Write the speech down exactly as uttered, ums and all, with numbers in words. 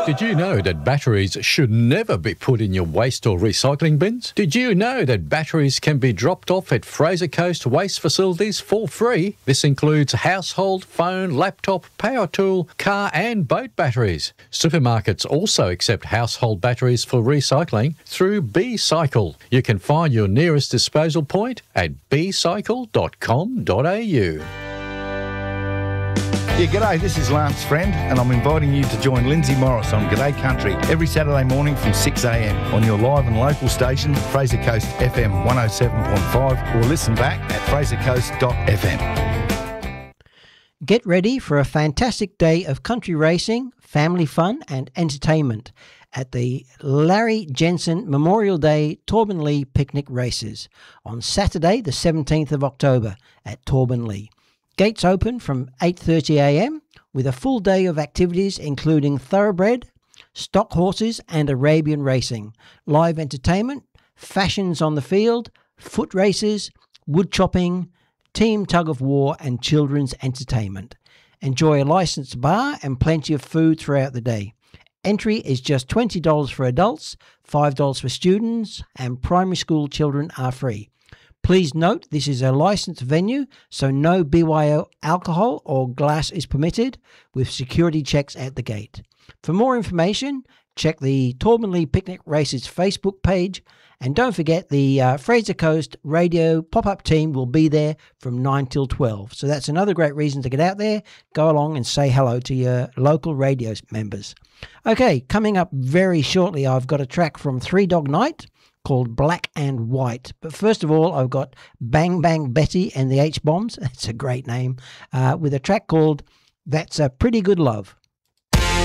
Did you know that batteries should never be put in your waste or recycling bins? Did you know that batteries can be dropped off at Fraser Coast waste facilities for free? This includes household, phone, laptop, power tool, car and boat batteries. Supermarkets also accept household batteries for recycling through B-Cycle. You can find your nearest disposal point at b cycle dot com dot a u. Yeah, g'day, this is Lance Friend, and I'm inviting you to join Lindsay Morris on G'day Country every Saturday morning from six a m on your live and local station, Fraser Coast F M one oh seven point five, or listen back at fraser coast dot f m. Get ready for a fantastic day of country racing, family fun and entertainment at the Larry Jensen Memorial Day Torbanlea Picnic Races on Saturday the seventeenth of October at Torbanlea. Gates open from eight thirty a m with a full day of activities including thoroughbred, stock horses and Arabian racing, live entertainment, fashions on the field, foot races, wood chopping, team tug of war and children's entertainment. Enjoy a licensed bar and plenty of food throughout the day. Entry is just twenty dollars for adults, five dollars for students, and primary school children are free. Please note this is a licensed venue, so no B Y O alcohol or glass is permitted, with security checks at the gate. For more information, check the Torbanlea Picnic Races Facebook page, and don't forget the uh, Fraser Coast Radio pop-up team will be there from nine till twelve. So that's another great reason to get out there, go along and say hello to your local radio members. Okay, coming up very shortly, I've got a track from Three Dog Night called Black and White. But first of all, I've got Bang Bang Betty and the H-Bombs. That's a great name. Uh, with a track called That's a Pretty Good Love.